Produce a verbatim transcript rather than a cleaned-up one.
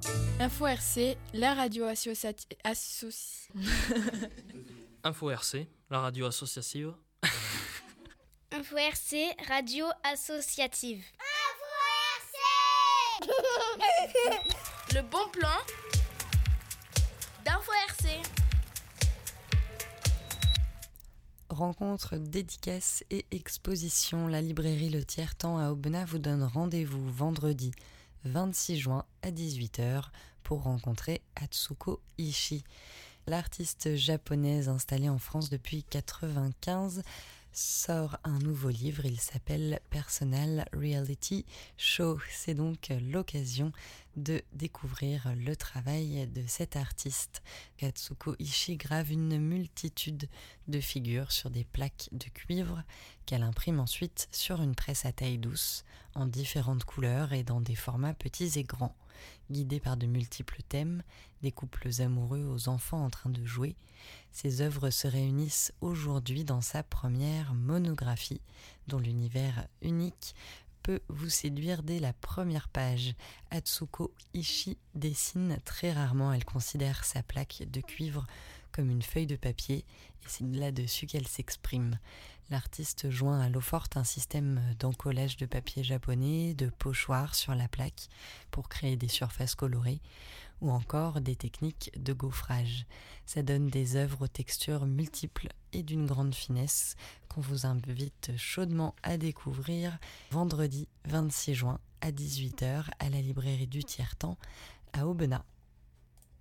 Info R C, la radio associative. Associ... Info R C, la radio associative. Info R C, radio associative. Info R C. Le bon plan d'Info R C. Rencontres, dédicaces et expositions, la librairie Le Tiers-Temps à Aubenas vous donne rendez-vous vendredi vingt-six juin à dix-huit heures pour rencontrer Atsuko Ishii. L'artiste japonaise installée en France depuis quatre-vingt-quinze sort un nouveau livre, il s'appelle Personal Reality Show. C'est donc l'occasion de découvrir le travail de cet artiste. Atsuko Ishii grave une multitude de figures sur des plaques de cuivre qu'elle imprime ensuite sur une presse à taille douce, en différentes couleurs et dans des formats petits et grands. Guidée par de multiples thèmes, des couples amoureux aux enfants en train de jouer, ces œuvres se réunissent aujourd'hui dans sa première monographie, dont l'univers unique peut vous séduire dès la première page. Atsuko Ishii dessine très rarement, elle considère sa plaque de cuivre comme une feuille de papier et c'est là-dessus qu'elle s'exprime. L'artiste joint à l'eau forte un système d'encollage de papier japonais, de pochoirs sur la plaque pour créer des surfaces colorées ou encore des techniques de gaufrage. Ça donne des œuvres aux textures multiples et d'une grande finesse qu'on vous invite chaudement à découvrir vendredi vingt-six juin à dix-huit heures à la librairie du Tiers-Temps à Aubenas.